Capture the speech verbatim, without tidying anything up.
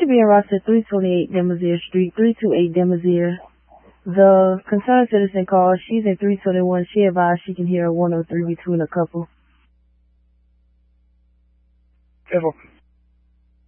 should be in Rochester, three twenty-eight Demosier Street, three two eight Demosier. The concerned citizen called. She's in three twenty-one. She advised she can hear one oh three between a couple. Careful.